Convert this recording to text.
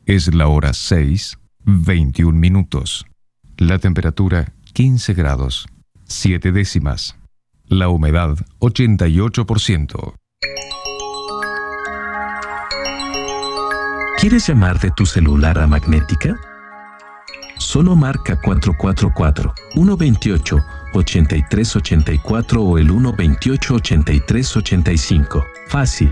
Es la hora 6:21. La temperatura 15 grados, 7 décimas. La humedad 88%. ¿Quieres llamar de tu celular a Magnética? Solo marca 444-128-8384 o el 128-8385. Fácil.